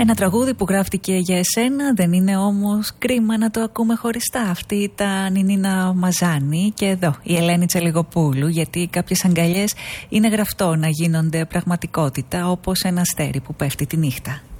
Ένα τραγούδι που γράφτηκε για εσένα, δεν είναι όμως κρίμα να το ακούμε χωριστά. Αυτή ήταν η Νίνα Μαζάνη και εδώ η Ελένη Τσαλιγοπούλου, γιατί κάποιες αγκαλιές είναι γραφτό να γίνονται πραγματικότητα, όπως ένα αστέρι που πέφτει τη νύχτα.